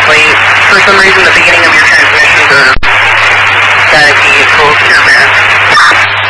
wait. For some reason, the beginning of your transmissions are staticky. It's a little clear, man.